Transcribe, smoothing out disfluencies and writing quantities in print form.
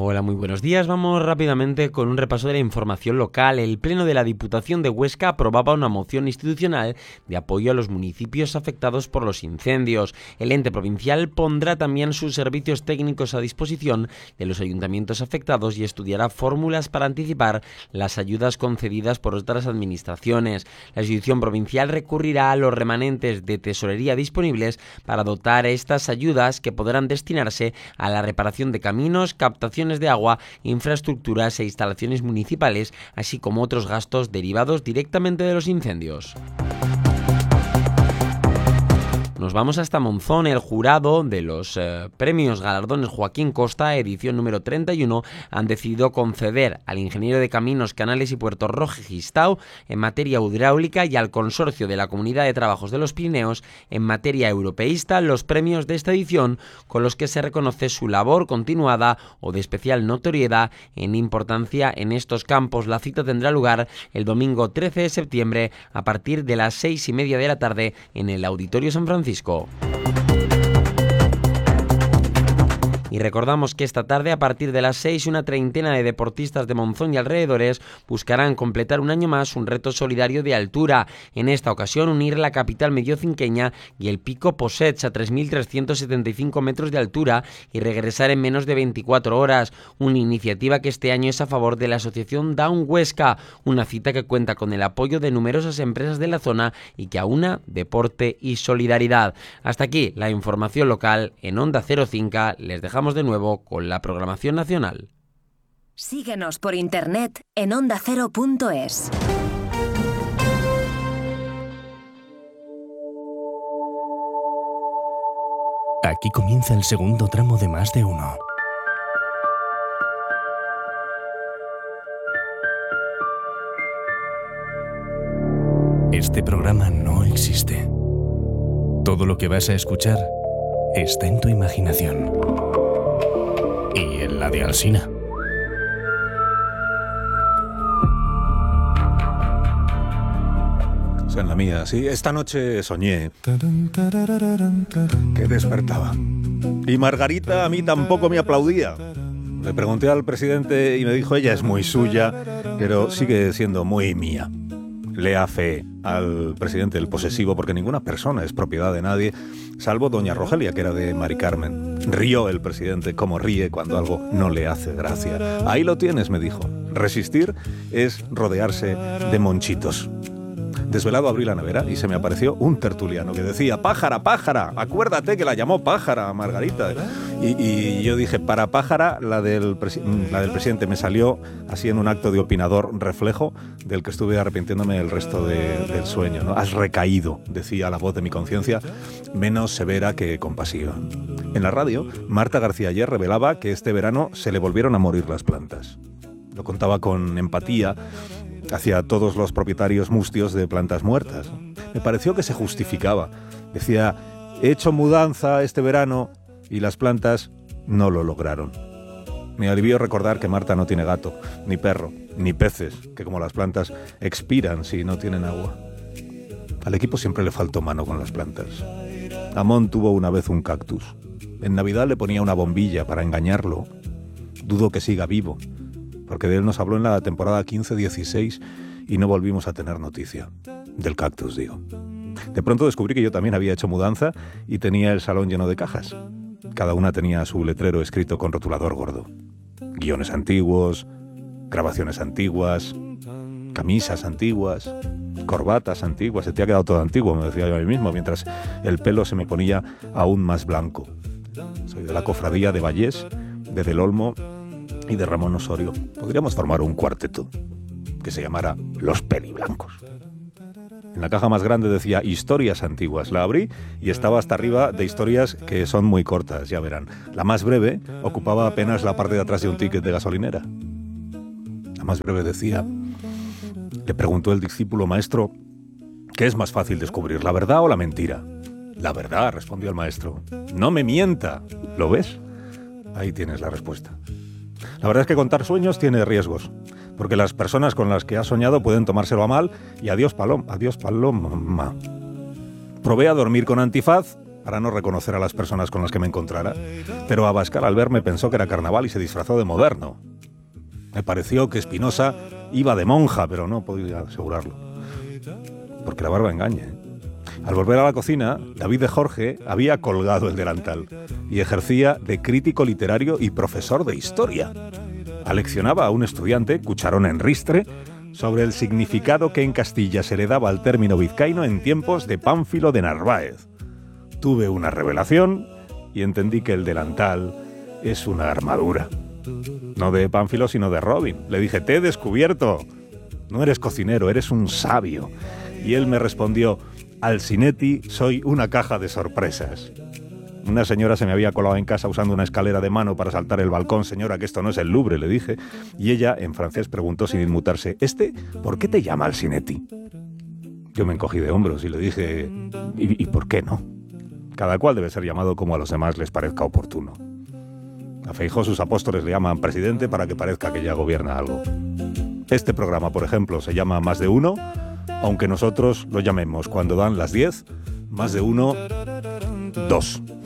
Hola, muy buenos días. Vamos rápidamente con un repaso de la información local. El Pleno de la Diputación de Huesca aprobaba una moción institucional de apoyo a los municipios afectados por los incendios. El ente provincial pondrá también sus servicios técnicos a disposición de los ayuntamientos afectados y estudiará fórmulas para anticipar las ayudas concedidas por otras administraciones. La institución provincial recurrirá a los remanentes de tesorería disponibles para dotar estas ayudas, que podrán destinarse a la reparación de caminos, captaciones de agua, infraestructuras e instalaciones municipales, así como otros gastos derivados directamente de los incendios. Nos vamos hasta Monzón. El jurado de los premios Galardones Joaquín Costa, edición número 31, han decidido conceder al ingeniero de Caminos, Canales y Puertos Roge Gistau en materia hidráulica y al Consorcio de la Comunidad de Trabajos de los Pirineos en materia europeísta los premios de esta edición, con los que se reconoce su labor continuada o de especial notoriedad en importancia en estos campos. La cita tendrá lugar el domingo 13 de septiembre a partir de las 6:30 de la tarde en el Auditorio San Francisco. Y recordamos que esta tarde, a partir de las 6, una treintena de deportistas de Monzón y alrededores buscarán completar un año más un reto solidario de altura. En esta ocasión, unir la capital mediocinqueña y el Pico Possets a 3.375 metros de altura y regresar en menos de 24 horas. Una iniciativa que este año es a favor de la asociación Down Huesca, una cita que cuenta con el apoyo de numerosas empresas de la zona y que aúna deporte y solidaridad. Hasta aquí la información local en Onda 05. Les dejamos de nuevo con la programación nacional. Síguenos por internet en ondacero.es. Aquí comienza el segundo tramo de Más de Uno. Este programa no existe. Todo lo que vas a escuchar está en tu imaginación. Y en la de Alsina. O sea, en la mía, sí. Esta noche soñé que despertaba. Y Margarita a mí tampoco me aplaudía. Le pregunté al presidente y me dijo, ella es muy suya, pero sigue siendo muy mía. Le hace al presidente el posesivo, porque ninguna persona es propiedad de nadie, salvo doña Rogelia, que era de Mari Carmen. Rió el presidente como ríe cuando algo no le hace gracia. Ahí lo tienes, me dijo. Resistir es rodearse de monchitos. Desvelado abrí la nevera y se me apareció un tertuliano que decía, pájara, pájara, acuérdate que la llamó pájara a Margarita. Y yo dije, para pájara, la del presidente. Me salió así en un acto de opinador reflejo del que estuve arrepintiéndome el resto del sueño, ¿no? Has recaído, decía la voz de mi conciencia, menos severa que compasiva. En la radio, Marta García ayer revelaba que este verano se le volvieron a morir las plantas. Lo contaba con empatía hacia todos los propietarios mustios de plantas muertas. Me pareció que se justificaba. Decía, he hecho mudanza este verano y las plantas no lo lograron. Me alivió recordar que Marta no tiene gato, ni perro, ni peces, que como las plantas expiran si no tienen agua. Al equipo siempre le faltó mano con las plantas. Amón tuvo una vez un cactus. En Navidad le ponía una bombilla para engañarlo. Dudo que siga vivo, porque de él nos habló en la temporada 15-16 y no volvimos a tener noticia. Del cactus, digo. De pronto descubrí que yo también había hecho mudanza y tenía el salón lleno de cajas. Cada una tenía su letrero escrito con rotulador gordo. Guiones antiguos, grabaciones antiguas, camisas antiguas, corbatas antiguas. Se te ha quedado todo antiguo, me decía yo a mí mismo, mientras el pelo se me ponía aún más blanco. Soy de la cofradía de Vallés, de Del Olmo y de Ramón Osorio. Podríamos formar un cuarteto que se llamara Los Peliblancos. En la caja más grande decía historias antiguas. La abrí y estaba hasta arriba de historias que son muy cortas, ya verán. La más breve ocupaba apenas la parte de atrás de un ticket de gasolinera. La más breve decía, le preguntó el discípulo, maestro, ¿qué es más fácil descubrir, la verdad o la mentira? La verdad, respondió el maestro. No me mienta. ¿Lo ves? Ahí tienes la respuesta. La verdad es que contar sueños tiene riesgos, porque las personas con las que has soñado pueden tomárselo a mal y adiós paloma. Probé a dormir con antifaz para no reconocer a las personas con las que me encontrara, pero Abascal al verme pensó que era carnaval y se disfrazó de moderno. Me pareció que Espinosa iba de monja, pero no podía asegurarlo, porque la barba engaña. Al volver a la cocina, David de Jorge había colgado el delantal y ejercía de crítico literario y profesor de historia. Aleccionaba a un estudiante, cucharón en ristre, sobre el significado que en Castilla se le daba al término vizcaíno en tiempos de Pánfilo de Narváez. Tuve una revelación y entendí que el delantal es una armadura. No de Pánfilo, sino de Robin. Le dije, te he descubierto. No eres cocinero, eres un sabio. Y él me respondió, Alcinetti, soy una caja de sorpresas. Una señora se me había colado en casa usando una escalera de mano para saltar el balcón. Señora, que esto no es el Louvre, le dije. Y ella, en francés, preguntó sin inmutarse, ¿por qué te llama Alcinetti? Yo me encogí de hombros y le dije, ¿y por qué no? Cada cual debe ser llamado como a los demás les parezca oportuno. A Feijóo sus apóstoles le llaman presidente para que parezca que ya gobierna algo. Este programa, por ejemplo, se llama Más de Uno, aunque nosotros lo llamemos cuando dan las 10, Más de Uno, 2.